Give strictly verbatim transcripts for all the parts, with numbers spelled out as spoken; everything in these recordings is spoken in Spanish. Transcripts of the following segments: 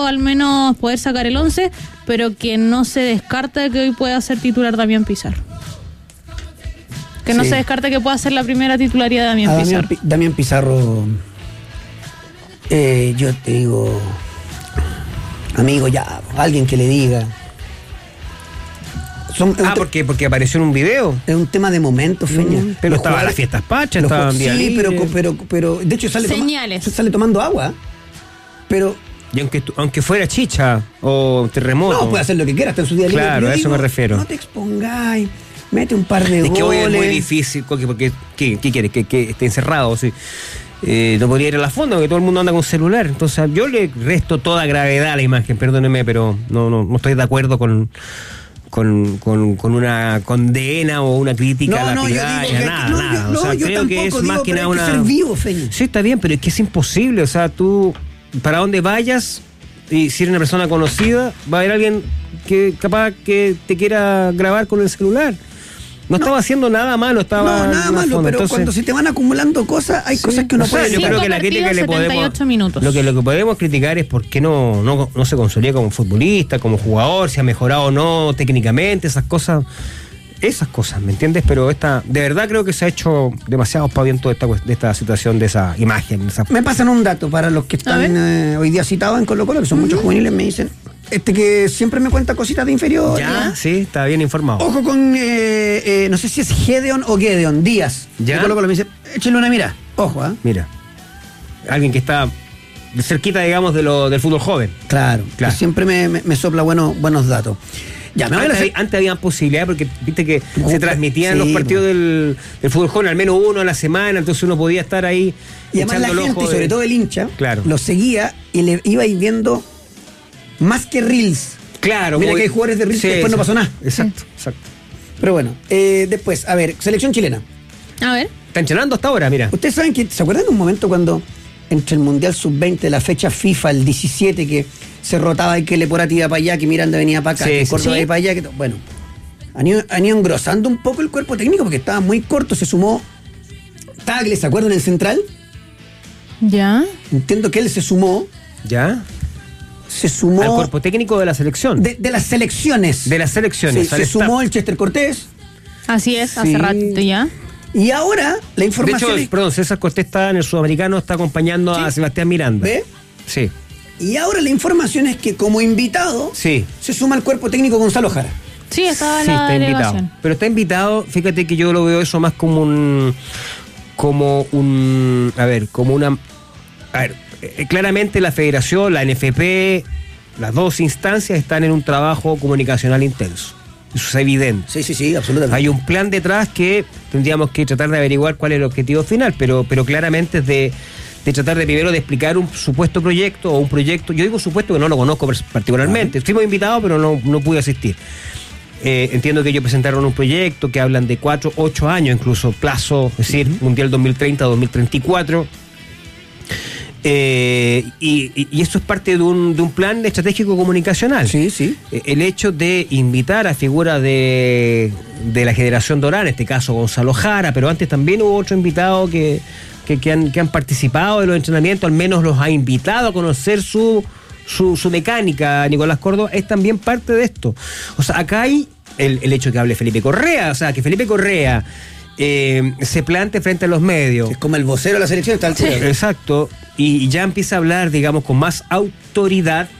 al menos poder sacar el once, pero que no se descarta que hoy pueda ser titular Damián Pizarro. Que no Sí. se descarta que pueda ser la primera titularidad de Damián A Pizarro. Damián, Pi- Damián Pizarro, eh, yo te digo, amigo, ya, alguien que le diga. Son, es, Ah, un te- ¿por qué? Porque apareció en un video. es un tema de momento, Feña. Mm, pero Los estaba jugadores- las fiestas pachas, los estaba ju- en día Sí, pero, libre. pero, pero, de hecho sale, toma- Señales. sale tomando agua, pero Y aunque, tu- aunque fuera chicha o terremoto. no, puede hacer lo que quiera, está en su día libre. Claro, Yo a eso digo, me refiero. No te expongáis, mete un par de Es que hoy goles. es muy difícil, porque, porque ¿qué, qué quieres? Que, que esté encerrado, sí. Eh, no podría ir a la fonda porque todo el mundo anda con celular. Entonces yo le resto toda gravedad a la imagen, perdóneme, pero no, no, no estoy de acuerdo con, con, con, con una condena o una crítica No, a la no, yo piedad, digo que- nada, no, nada. yo- O no, sea, yo creo que tampoco es digo, más que pero nada hay que una... ser vivo, Feña. Sí, está bien, pero es que es imposible. O sea, tú, para donde vayas, y si eres una persona conocida, va a haber alguien que capaz que te quiera grabar con el celular. No, estaba haciendo nada malo, estaba... No, en nada una malo, fonda. pero Entonces, cuando se te van acumulando cosas, hay sí, cosas que uno o sea, puede yo creo Cinco que la crítica partidos, le podemos... setenta y ocho minutos. Lo que, lo que podemos criticar es por qué no, no, no se consolida como futbolista, como jugador, si ha mejorado o no técnicamente, esas cosas... Esas cosas, ¿me entiendes? Pero esta, de verdad creo que se ha hecho demasiado espaviento de esta, cuest- de esta situación, de esa imagen. Esa... Me pasan un dato para los que A están ver. eh, hoy día citados en Colo Colo, que son muchos juveniles, me dicen, este que siempre me cuenta cositas de inferior. Ya, sí, está bien informado. Ojo con, eh, eh, no sé si es Gedeon o Gedeon Díaz. Ya. De Colo Colo me dice, échenle una mira. Ojo, ¿ah? Mira, alguien que está de cerquita, digamos, de lo, del fútbol joven. Claro, Claro. que siempre me, me- me sopla buenos, buenos datos. Ya, me voy a Antes, hacer... había- antes había posibilidad porque viste que Uh, se transmitían sí, los partidos po. del, del fútbol joven al menos uno a la semana, entonces uno podía estar ahí Y además la echando el gente, ojo y sobre de- todo el hincha, Claro. lo seguía y le iba a ir viendo más que reels. Claro, Mira como- que hay jugadores de reels sí, que después no sí. pasó nada. Exacto, exacto. Pero bueno, eh, después, a ver, selección chilena. A ver. Está entrenando hasta ahora, mira. Ustedes saben que, ¿se acuerdan de un momento cuando entre el Mundial sub veinte, la fecha FIFA, el diecisiete, que se rotaba y que Leporati iba para allá, que Miranda venía para acá, Sí, que sí, Córdoba sí. iba para allá? Que to- bueno, han ido, han ido engrosando un poco el cuerpo técnico porque estaba muy corto, se sumó Tagle, ¿se acuerdan? El central. Ya. Entiendo que él se sumó, ¿Ya? se sumó Al cuerpo técnico de la selección. de, de las selecciones. De las selecciones, Sí, al se staff. sumó el Chester Cortés. Así es, Sí. hace ratito ya. Y ahora la De información hecho, es- perdón, César Cortés está en el Sudamericano, está acompañando a Sí. Sebastián Miranda. ¿Ve? Sí, Y ahora la información es que como invitado sí. se suma al cuerpo técnico Gonzalo Jara. Sí, estaba Sí, la está delegación. invitado. Pero está invitado, fíjate que yo lo veo eso más como un. Como un. A ver, como una. A ver, eh, claramente la federación, la N F P, las dos instancias están en un trabajo comunicacional intenso. Eso es evidente. Sí, sí, sí, absolutamente. Hay un plan detrás que tendríamos que tratar de averiguar cuál es el objetivo final, pero, pero claramente es de, de tratar de primero de explicar un supuesto proyecto o un proyecto. Yo digo supuesto que no lo conozco particularmente. Fuimos invitados, pero no, no pude asistir. Eh, entiendo que ellos presentaron un proyecto que hablan de cuatro, ocho años incluso, plazo, es decir, uh-huh. Mundial dos mil treinta a dos mil treinta y cuatro. Eh, y, y, y eso es parte de un, de un plan estratégico comunicacional. Sí, sí. Eh, El hecho de invitar a figuras de, de la generación dorada, en este caso Gonzalo Jara, pero antes también hubo otro invitado que, que, que, han, que han participado de los entrenamientos, al menos los ha invitado a conocer su, su, su mecánica, Nicolás Córdoba, es también parte de esto. O sea, acá hay el, el hecho que hable Felipe Correa, o sea, que Felipe Correa eh, se plante frente a los medios. Es como el vocero de la selección, está al Sí, exacto. Y ya empieza a hablar, digamos, con más autoridad.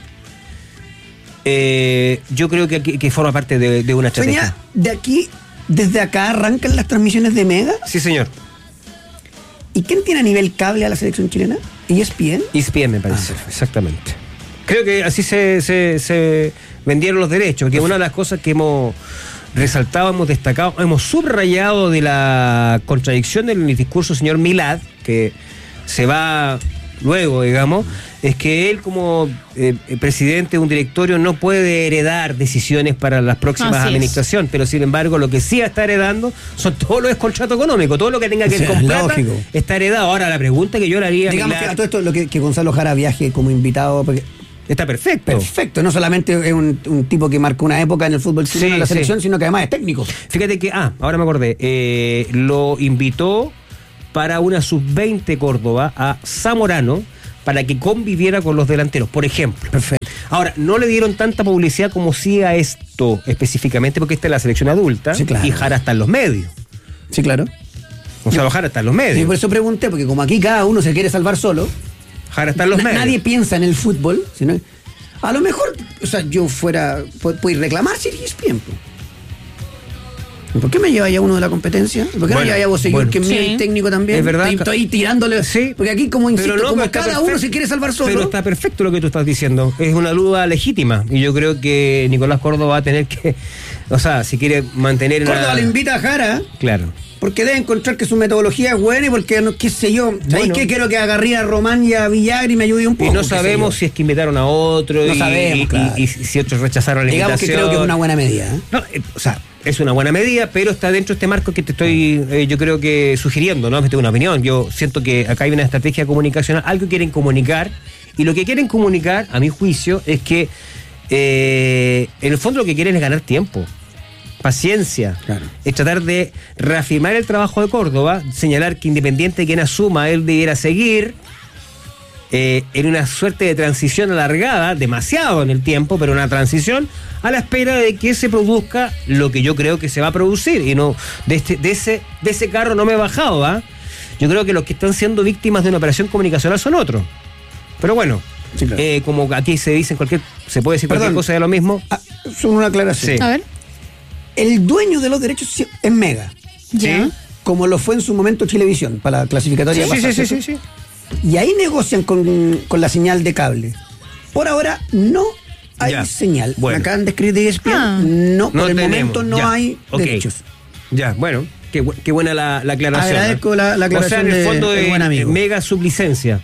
Eh, yo creo que, que forma parte de, de una estrategia. Soña, de aquí, desde acá arrancan las transmisiones de Mega. Sí, señor. ¿Y quién tiene a nivel cable a la selección chilena? ¿E S P N? E S P N me parece, Ah. exactamente. Creo que así se, se, se vendieron los derechos, que una de las cosas que hemos resaltado, hemos destacado, hemos subrayado de la contradicción del discurso del señor Milad, que se va luego, digamos, es que él como eh, presidente de un directorio no puede heredar decisiones para las próximas Así es. administraciones, pero sin embargo lo que sí está heredando son todos los contratos económicos, todo lo que tenga que ver O sea, con plata lógico. está heredado. Ahora la pregunta que yo le haría a Digamos Milad, que a todo esto, lo que, que Gonzalo Jara viaje como invitado, porque está perfecto. perfecto, no solamente es un, un tipo que marcó una época en el fútbol chileno Sí, en la sí. selección, sino que además es técnico. Fíjate que, ah, ahora me acordé, eh, lo invitó para una sub veinte Córdoba a Zamorano para que conviviera con los delanteros, por ejemplo. Perfecto. Ahora, no le dieron tanta publicidad como sí a esto específicamente, porque esta es la selección adulta, Sí, claro. y Jara está en los medios. Sí, claro. Gonzalo Jara está en los medios. Sí, por eso pregunté, porque como aquí cada uno se quiere salvar solo, Jara está en los na- medios. nadie piensa en el fútbol, sino a lo mejor, o sea, yo fuera, puedo reclamar si es tiempo. ¿Por qué me lleva ya uno de la competencia? ¿Por qué Bueno, no lleva ya vos seguir, bueno. que es mío Sí. y técnico también? Es verdad. Estoy, estoy tirándole. Sí. Porque aquí, como insisto, Pero no, como pero está cada uno perfecto. se quiere salvar solo. Pero está perfecto lo que tú estás diciendo. Es una duda legítima. Y yo creo que Nicolás Córdoba va a tener que. O sea, si quiere mantener. Córdoba una- le invita a Jara Claro. porque debe encontrar que su metodología es buena y porque, no, qué sé yo, ¿sabéis Bueno. qué? Quiero que agarre a Román y a Villagra y me ayude un poco. Y no qué sé sabemos yo. si es que invitaron a otro. No y, sabemos, y- claro. y- y si otros rechazaron la Digamos que invitación. creo que es una buena medida. ¿eh? No, eh, o sea, es una buena medida, pero está dentro de este marco que te estoy, eh, yo creo que sugiriendo, ¿no? Me tengo una opinión. Yo siento que acá hay una estrategia comunicacional, algo quieren comunicar, y lo que quieren comunicar, a mi juicio, es que eh, en el fondo lo que quieren es ganar tiempo. Paciencia, Claro. es tratar de reafirmar el trabajo de Córdoba, señalar que independiente de quien asuma, él debiera seguir eh, en una suerte de transición alargada, demasiado en el tiempo, pero una transición a la espera de que se produzca lo que yo creo que se va a producir. Y no, de, este, de, ese, de ese carro no me he bajado, ¿ah? Yo creo que los que están siendo víctimas de una operación comunicacional son otros. Pero bueno, Sí, claro. eh, como aquí se dice cualquier, se puede decir Perdón. cualquier cosa de lo mismo. Ah, solo una aclaración. Sí. A ver. El dueño de los derechos sí- es Mega, Ya. Sí. como lo fue en su momento Chilevisión, para la clasificatoria Sí, sí, pasada, sí, sí, ¿cierto? sí, sí. Y ahí negocian con, con la señal de cable. Por ahora no hay Ya. señal. Bueno. Me acaban de escribir de E S P N. Ah. No, por No el tenemos, momento no ya. hay Ok. derechos. Ya, bueno, qué, bu- qué buena la, la aclaración. Agradezco ¿eh? la- la aclaración O sea, en el de- fondo del de, buen amigo. mega sublicencia.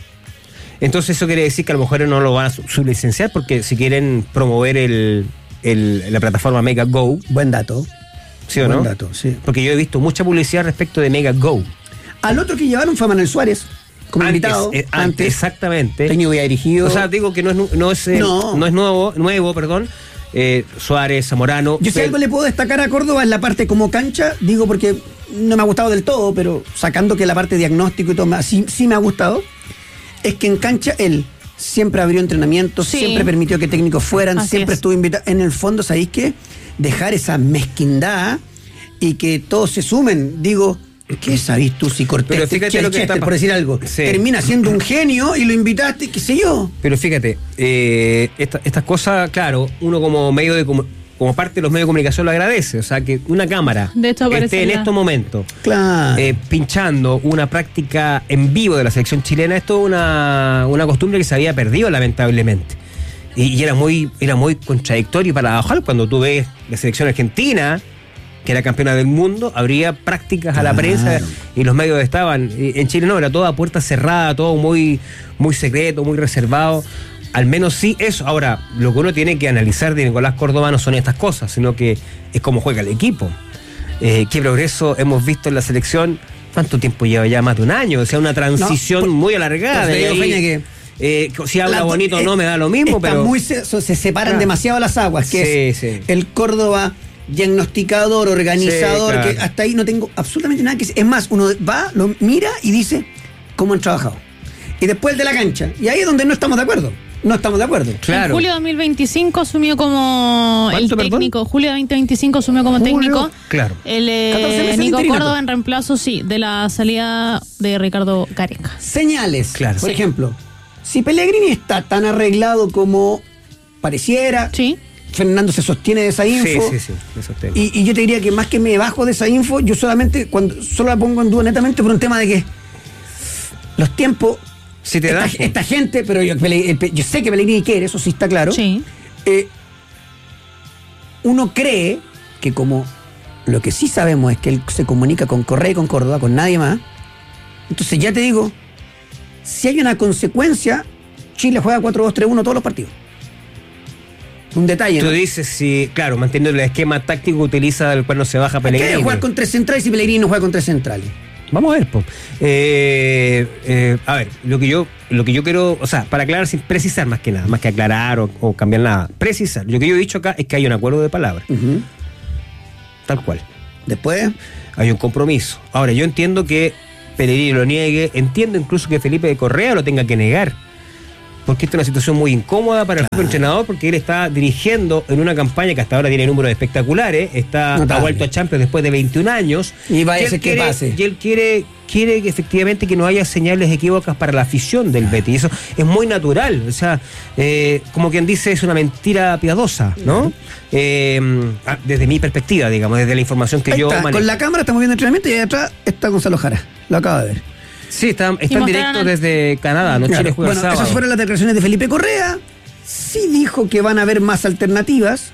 Entonces eso quiere decir que a lo mejor no lo van a su- sublicenciar porque si quieren promover el, el- la plataforma Mega Go, Buen dato. ¿sí o Buen no? dato, sí. Porque yo he visto mucha publicidad respecto de Mega Go. Al otro que llevaron fue a Manuel Suárez, como Antes, invitado. eh, antes, antes. exactamente. Técnico había dirigido. O sea, digo que no es, nu- no es, eh, No. no es nuevo, nuevo, perdón. Eh, Suárez, Zamorano. Yo si pero- algo le puedo destacar a Córdoba en la parte como cancha, digo porque no me ha gustado del todo, pero sacando que la parte diagnóstico y todo, me- sí, sí me ha gustado, es que en cancha él siempre abrió entrenamientos, Sí. siempre permitió que técnicos fueran, Así siempre es. estuvo invitado. En el fondo, ¿sabéis qué? Dejar esa mezquindad y que todos se sumen. Digo, ¿qué sabís tú si Cortés, Pero fíjate Chester, lo que está pa- por decir algo, Sí. termina siendo un genio y lo invitaste, qué sé yo? Pero fíjate, eh, esta- estas cosas, claro, uno como medio de comu- como parte de los medios de comunicación lo agradece. O sea, que una cámara De hecho, aparece esté en la- estos momentos Claro. eh, pinchando una práctica en vivo de la selección chilena, esto es una, una costumbre que se había perdido lamentablemente. Y, y era muy era muy contradictorio para bajar cuando tú ves la selección argentina, que era campeona del mundo, habría prácticas a la Claro. prensa y los medios estaban. Y en Chile no, era todo a puerta cerrada, todo muy, muy secreto, muy reservado. Al menos sí eso. Ahora, lo que uno tiene que analizar de Nicolás Córdoba no son estas cosas, sino que es cómo juega el equipo. Eh, qué progreso hemos visto en la selección. ¿Cuánto tiempo lleva ya? Más de un año. O sea, una transición por- muy alargada. por eso te de digo, ahí, Feña, que eh, si habla Las do- bonito o eh, no me da lo mismo, están pero... muy se, so- se separan Claro. demasiado las aguas, que Sí, es sí. el Córdoba diagnosticador, organizador, Sí, claro. que hasta ahí no tengo absolutamente nada que decir. Es más, uno va, lo mira y dice cómo han trabajado. Y después el de la cancha. Y ahí es donde no estamos de acuerdo. No estamos de acuerdo. Claro. En julio de dos mil veinticinco asumió como el ¿Cuánto, perdón? técnico. Julio de dos mil veinticinco asumió como Julio, técnico. claro. El eh, catorce meses de Nico interinato. Córdoba en reemplazo, sí, de la salida de Ricardo Gareca. Señales. Claro. Por Sí. ejemplo, si Pellegrini está tan arreglado como pareciera, Sí. Fernando se sostiene de esa Sí, info. sí, sí, eso tengo. Y, y yo te diría que más que me bajo de esa info, yo solamente, cuando solo la pongo en duda netamente por un tema de que los tiempos, Si te esta, da... esta gente, pero yo, Pele- el Pe- yo sé que Pellegrini quiere, eso sí está claro. Sí. Eh, uno cree que como lo que sí sabemos es que él se comunica con Correa y con Córdoba, con nadie más, entonces ya te digo, si hay una consecuencia, Chile juega cuatro dos tres uno todos los partidos. Un detalle, Tú ¿no? dices si, claro, manteniendo el esquema táctico que utiliza del cual no se baja ¿Qué Pellegrini. jugar con tres centrales si Pellegrini no juega con tres centrales? Vamos a ver, po. Eh, eh, a ver, lo que yo, lo que yo quiero, o sea, para aclarar, sin precisar más que nada, más que aclarar o, o cambiar nada, precisar. Lo que yo he dicho acá es que hay un acuerdo de palabras, Ujú. tal cual. Después, Hay un compromiso. Ahora, yo entiendo que Pellegrini lo niegue, entiendo incluso que Felipe de Correa lo tenga que negar. porque esta es una situación muy incómoda para el propio entrenador, porque él está dirigiendo en una campaña que hasta ahora tiene números espectaculares, está Notable. ha vuelto a Champions después de veintiún años. Y va a él ser que quiere- pase. Y él quiere, quiere que efectivamente que no haya señales equívocas para la afición del Betis. Y eso es muy natural. O sea, eh, como quien dice, es una mentira piadosa, ¿no? Eh, ah, desde mi perspectiva, digamos, desde la información que Ahí yo está, manejo. con la cámara estamos viendo entrenamiento y ahí atrás está Gonzalo Jara. Lo acaba de ver. Sí, está, está en mostraron directo al- desde Canadá, ¿no? Claro. Chile juega Bueno, el sábado. esas fueron las declaraciones de Felipe Correa. Sí dijo que van a haber más alternativas.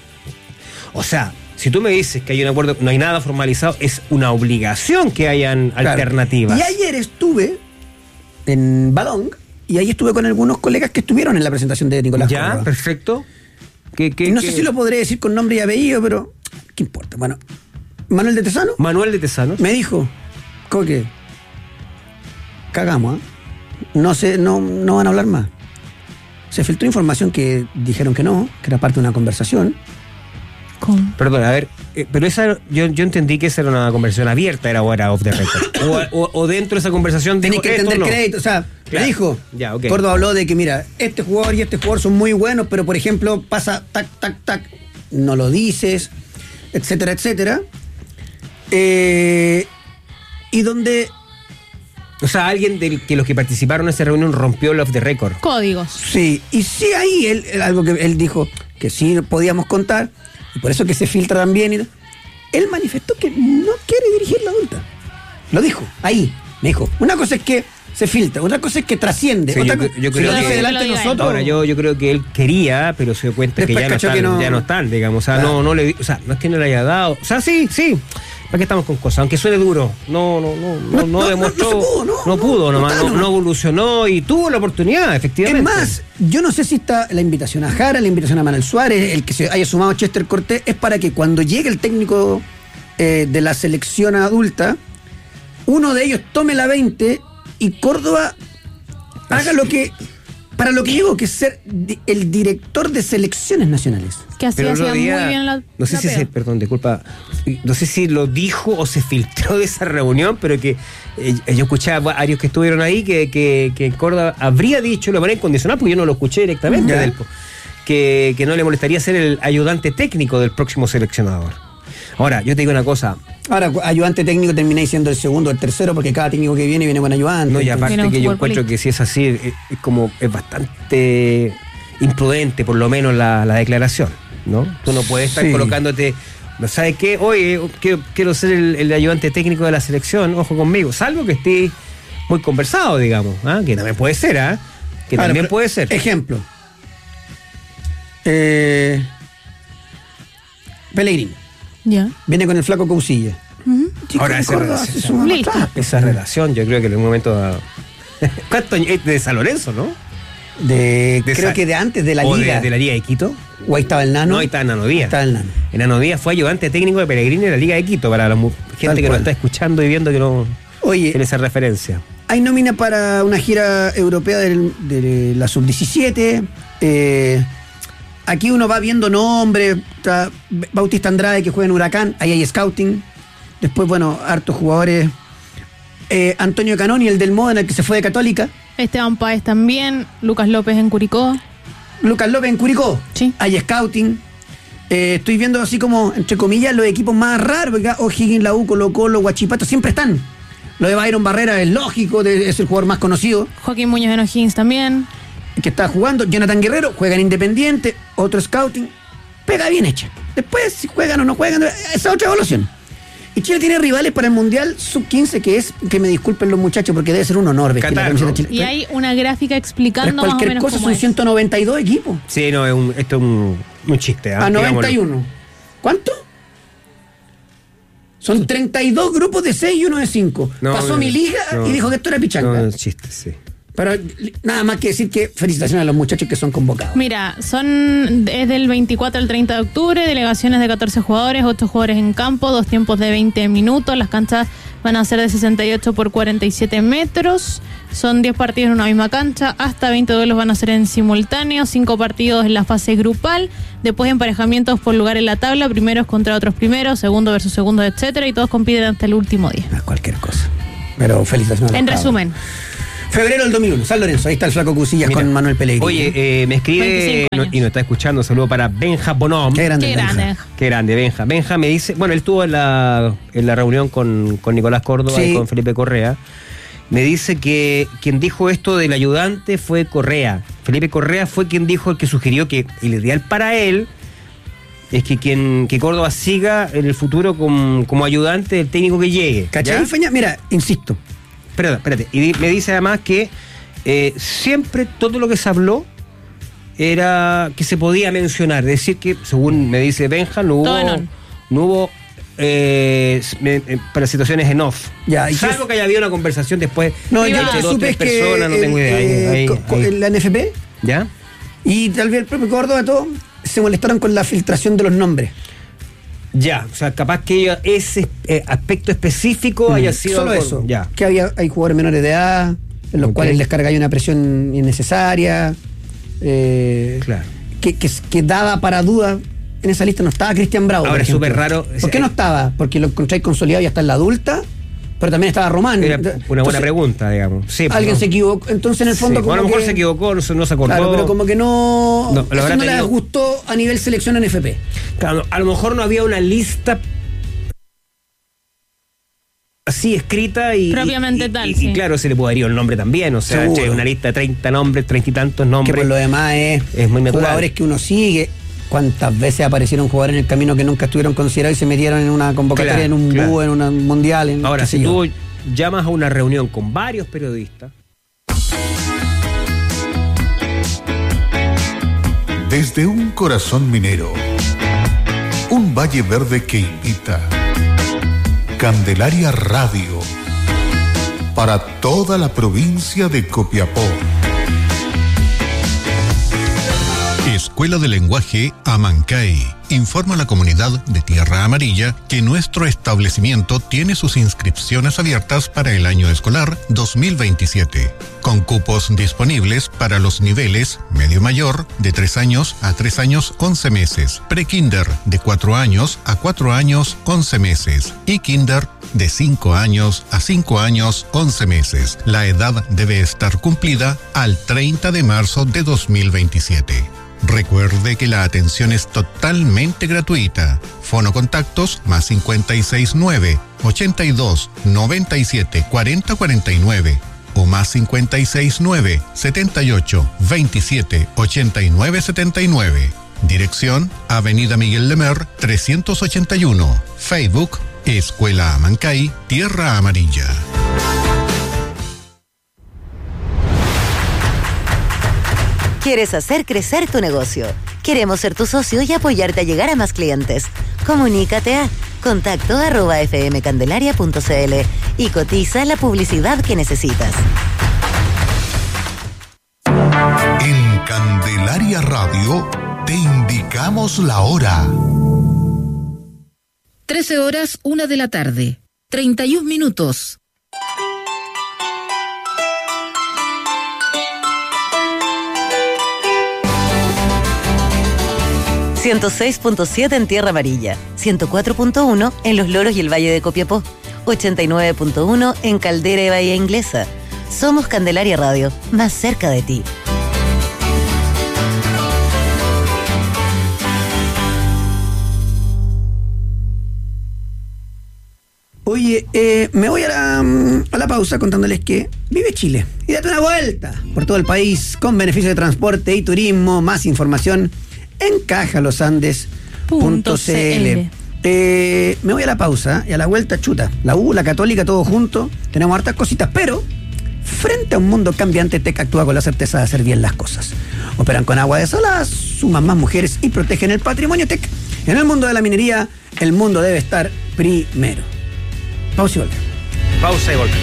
O sea, si tú me dices que hay un acuerdo, no hay nada formalizado, es una obligación que hayan Claro. alternativas. Y ayer estuve en Badong y ahí estuve con algunos colegas que estuvieron en la presentación de Nicolás Ya, Córdoba. perfecto. ¿Qué, qué- Y no qué- sé si lo podré decir con nombre y apellido, pero ¿qué importa? Bueno, Manuel de Tesano Manuel de Tesanos. me dijo, Coque, cagamos, ¿ah? No sé, no, no van a hablar más. Se filtró información que dijeron que no, que era parte de una conversación. Con- Perdón, a ver, eh, pero esa yo, yo entendí que esa era una conversación abierta, era o era off the record. o, o- o dentro de esa conversación Tenés dijo, que esto entender no. crédito, o sea, Claro. me dijo, Ya, ok. Córdoba habló de que, mira, este jugador y este jugador son muy buenos, pero por ejemplo pasa tac, tac, tac, no lo dices, etcétera, etcétera. Eh, y donde, O sea, alguien de que los que participaron en esa reunión rompió el off the record. Códigos. sí, y sí ahí, él, él- algo que él dijo que sí podíamos contar, y por eso que se filtra también, y- él manifestó que no quiere dirigir la adulta. Lo dijo, ahí, me dijo. Una cosa es que se filtra, otra cosa es que trasciende. Sí, otra yo- co- yo si creo lo que- dice delante Lo de diga él. nosotros. Ahora, yo, yo creo que él quería, pero se dio cuenta Después que, ya no, cachó están, que no- ya no están, digamos. O sea, Claro. no, no le di- o sea, no es que no le haya dado. O sea, sí, sí. ¿Para qué estamos con cosas? Aunque suene duro. No, no, no, no, No, no, no, demostró. no se pudo, no, no no, pudo, no nomás, está, no, no. no evolucionó y tuvo la oportunidad, Es efectivamente. más, yo no sé si está la invitación a Jara, la invitación a Manuel Suárez, el que se haya sumado Chester Cortés, es para que cuando llegue el técnico eh, de la selección adulta, uno de ellos tome la veinte y Córdoba haga lo que, para lo que llegó, que es ser di- el director de selecciones nacionales. Que así Pero el hacía otro día, muy bien la. no sé la si pega. se, perdón, disculpa, no sé si lo dijo o se filtró de esa reunión, pero que eh, yo escuché a varios que estuvieron ahí que, que, que Córdoba habría dicho, lo manera incondicional, porque yo no lo escuché directamente Ya. de él, po, que, que no le molestaría ser el ayudante técnico del próximo seleccionador. Ahora, yo te digo una cosa, Ahora, cu- ayudante técnico termináis siendo el segundo o el tercero, porque cada técnico que viene viene con ayudante. no, y entonces- aparte Tiene un que yo fútbol encuentro político. que si es así, es, es como, es bastante imprudente, por lo menos, la, la declaración, ¿no? Tú no puedes estar Sí. colocándote, ¿no sabes qué? Oye, quiero, quiero ser el, el ayudante técnico de la selección, ojo conmigo, salvo que esté muy conversado, digamos, ¿ah? Que también puede ser, ¿ah? Que Ahora, también pero, puede ser. Ejemplo. Eh, Pellegrini. Ya. Viene con el flaco Cousillo. Ujú. Chico, Ahora, esa Córdoba relación- se suma más Listo. atrás. Esa relación, yo creo que en un momento dado. ¿Cuánto años? Es de San Lorenzo, ¿no? De, De creo Sa- que de antes de la o liga. De, de la Liga de Quito. O ahí estaba el nano. No, ahí está Nano Díaz. Estaba el nano. Enano Díaz fue ayudante técnico de Pellegrini en la Liga de Quito, para la mu- gente Tal que cual. nos está escuchando y viendo que no Oye, tiene esa referencia. hay nómina para una gira europea del- de la sub diecisiete. Eh, aquí uno va viendo nombres. Está Bautista Andrade, que juega en Huracán. Ahí hay scouting. Después, bueno, hartos jugadores. Eh, Antonio Canoni, el del Módena, el que se fue de Católica. Esteban Páez también. Lucas López en Curicó. Lucas López en Curicó. Sí. Hay scouting. Eh, estoy viendo así como, entre comillas, los equipos más raros. Porque O'Higgins, la U, Colo Colo, Huachipato, siempre están. Lo de Byron Barrera es lógico, de- es el jugador más conocido Joaquín Muñoz en O'Higgins también. que está jugando. Jonathan Guerrero juega en Independiente, otro scouting. Pega bien hecha. Después, si juegan o no juegan, esa es otra evaluación. Y Chile tiene rivales para el Mundial sub quince, que es, que me disculpen los muchachos, porque debe ser un honor vestir la Qatar, camiseta ¿no? de Chile. Y hay una gráfica Pero explicando más o cualquier menos cosa cómo son es. ciento noventa y dos equipos. Sí, no, es un, esto es un, un chiste. ¿ah? A Digámoslo. noventa y uno. ¿Cuánto? Son treinta y dos grupos de seis y uno de cinco. No, Pasó no, mi liga no. y dijo que esto era pichanga. No, es chiste, sí. Pero nada más que decir que felicitaciones a los muchachos que son convocados. Mira, son es del veinticuatro al treinta de octubre, delegaciones de catorce jugadores, ocho jugadores en campo, dos tiempos de veinte minutos, las canchas van a ser de sesenta y ocho por cuarenta y siete metros, son diez partidos en una misma cancha, hasta veinte duelos van a ser en simultáneo, cinco partidos en la fase grupal, después emparejamientos por lugar en la tabla, primeros contra otros primeros, segundo versus segundo, etcétera, y todos compiten hasta el último día. Ah, cualquier cosa. Pero felicitaciones. a los En cabros. resumen, Febrero del dos mil uno, San Lorenzo. Ahí está el flaco Cusillas. Mira, con Manuel Pellegrini. Oye, eh, me escribe no, y nos está escuchando. Un saludo para Benja Bonhomme. Qué grande, Qué grande. Benja. Qué grande, Benja. Benja me dice, bueno, él estuvo en la, en la reunión con, con Nicolás Córdoba sí. y con Felipe Correa. Me dice que quien dijo esto del ayudante fue Correa. Felipe Correa fue quien dijo, el que sugirió que el ideal para él es que quien que Córdoba siga en el futuro como, como ayudante del técnico que llegue. ¿Cachai, Feña? Mira, insisto. Espérate, espérate. Y me dice además que eh, siempre todo lo que se habló era que se podía mencionar. Es decir, que según me dice Benja, no hubo, no. no hubo eh, para situaciones en off. Ya, salvo que haya habido una conversación después. No, yo lo que supe es que personas, no tengo idea. Eh, ahí, ahí, ahí. La N F P. ¿Ya? Y tal vez el propio Córdoba, todo, se molestaron con la filtración de los nombres. Ya, o sea, capaz que ese eh, aspecto específico mm, haya sido... Solo algo, eso, ya. Que había, hay jugadores menores de edad, en los okay. cuales les carga una presión innecesaria, eh, claro. que, que, que daba para duda. En esa lista no estaba Cristian Bravo. Ahora es súper raro. ¿Por qué no estaba? Porque lo encontráis consolidado y hasta en la adulta, pero también estaba Román. Era una buena Entonces, pregunta, digamos. Sí, alguien no. se equivocó. Entonces, en el fondo, sí. como bueno, a lo mejor que, se equivocó, no se, no se acordó. Claro, pero como que no. No, eso no tenido... les gustó a nivel selección N F P. Claro, a lo mejor no había una lista así escrita y propiamente y, tal, y, sí. y claro, se le podría el nombre también, o sea, che, una lista de treinta nombres, treinta y tantos nombres. Que por lo demás es, es muy natural. Jugadores que uno sigue. ¿Cuántas veces aparecieron jugadores en el camino que nunca estuvieron considerados y se metieron en una convocatoria, claro, en un claro. búho, en un mundial? En, Ahora, si tú llamas a una reunión con varios periodistas. Desde un corazón minero, un valle verde que invita. Candelaria Radio, para toda la provincia de Copiapó. Escuela de Lenguaje Amancay informa a la comunidad de Tierra Amarilla que nuestro establecimiento tiene sus inscripciones abiertas para el año escolar dos mil veintisiete, con cupos disponibles para los niveles medio mayor de tres años a tres años once meses, pre-kinder de cuatro años a cuatro años once meses y kinder de cinco años a cinco años once meses. La edad debe estar cumplida al treinta de marzo de dos mil veintisiete. Recuerde que la atención es totalmente gratuita. Fono contactos más cincuenta y seis nueve, ochenta y dos, noventa y siete, cuarenta, cuarenta y nueve o más cincuenta y seis nueve, setenta y ocho, veintisiete, ochenta y nueve, setenta y nueve. Dirección Avenida Miguel Lemer trescientos ochenta y uno. Facebook Escuela Amancay, Tierra Amarilla. ¿Quieres hacer crecer tu negocio? Queremos ser tu socio y apoyarte a llegar a más clientes. Comunícate a contacto arroba fmcandelaria punto cl y cotiza la publicidad que necesitas. En Candelaria Radio te indicamos la hora. trece horas, una de la tarde. treinta y un minutos. ciento seis punto siete en Tierra Amarilla, ciento cuatro punto uno en Los Loros y el Valle de Copiapó, ochenta y nueve punto uno en Caldera y Bahía Inglesa. Somos Candelaria Radio, más cerca de ti. Oye, eh, me voy a la, a la pausa contándoles que vive Chile y date una vuelta por todo el país con beneficios de transporte y turismo. Más información en caja los andes punto c l. Eh, me voy a la pausa y a la vuelta, chuta. La U, la Católica, todo junto. Tenemos hartas cositas, pero frente a un mundo cambiante, Tec actúa con la certeza de hacer bien las cosas. Operan con agua desalada, suman más mujeres y protegen el patrimonio Tec. En el mundo de la minería, el mundo debe estar primero. Pausa y volvemos. Pausa y volvemos.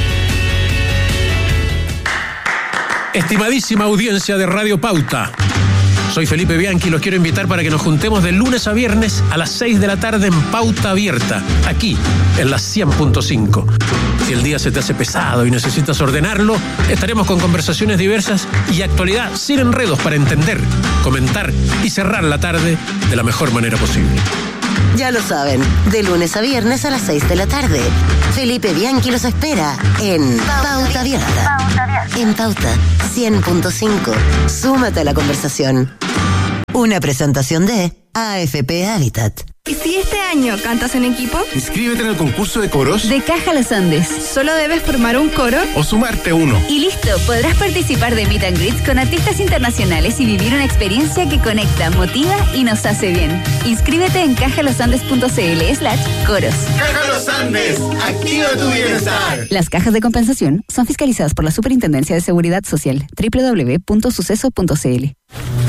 Estimadísima audiencia de Radio Pauta. Soy Felipe Bianchi y los quiero invitar para que nos juntemos de lunes a viernes a las seis de la tarde en Pauta Abierta, aquí en la cien punto cinco. Si el día se te hace pesado y necesitas ordenarlo, estaremos con conversaciones diversas y actualidad sin enredos para entender, comentar y cerrar la tarde de la mejor manera posible. Ya lo saben, de lunes a viernes a las seis de la tarde. Felipe Bianchi los espera en Pauta Abierta. En Pauta cien punto cinco. Súmate a la conversación. Una presentación de A F P Habitat. ¿Y si este año cantas en equipo? Inscríbete en el concurso de coros de Caja Los Andes. Solo debes formar un coro o sumarte uno. Y listo, podrás participar de Meet and Greets con artistas internacionales y vivir una experiencia que conecta, motiva y nos hace bien. Inscríbete en cajalosandes.cl slash coros. Caja Los Andes, activa tu bienestar. Las cajas de compensación son fiscalizadas por la Superintendencia de Seguridad Social. doble u doble u doble u punto suceso punto c l.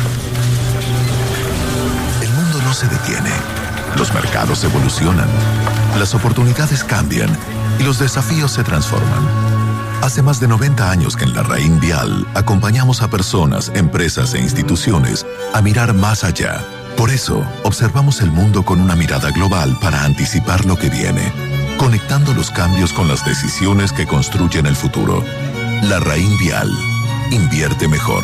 El mundo no se detiene. Los mercados evolucionan, las oportunidades cambian y los desafíos se transforman. Hace más de noventa años que en La Raín Vial acompañamos a personas, empresas e instituciones a mirar más allá. Por eso, observamos el mundo con una mirada global para anticipar lo que viene, conectando los cambios con las decisiones que construyen el futuro. La Raín Vial. Invierte mejor.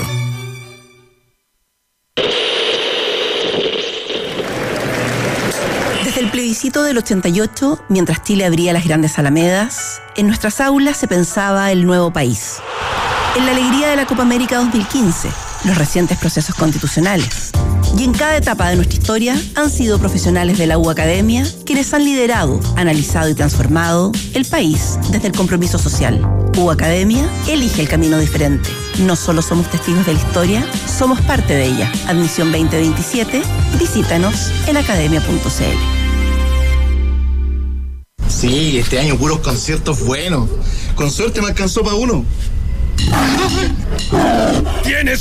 Desde el plebiscito del ochenta y ocho, mientras Chile abría las grandes alamedas, en nuestras aulas se pensaba el nuevo país. En la alegría de la Copa América dos mil quince, los recientes procesos constitucionales. Y en cada etapa de nuestra historia han sido profesionales de la U Academia quienes han liderado, analizado y transformado el país desde el compromiso social. U Academia elige el camino diferente. No solo somos testigos de la historia, somos parte de ella. Admisión veinte veintisiete, visítanos en academia punto c l. Sí, este año puros conciertos buenos. Con suerte me alcanzó para uno. Tienes